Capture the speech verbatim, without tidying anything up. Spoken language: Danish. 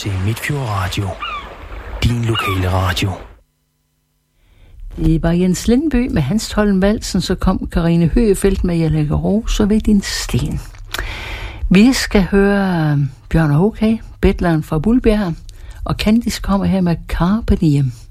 til Midtfjord Radio. Din lokale radio. Det var Jens Lindby med Hans Tollen Valsen, så kom Karine Høgefeldt med Jeg lægger roser ved din sten. Vi skal høre Bjørn og H K, Betleren fra Bulbjerg, og Candice kommer her med Carpe Diem.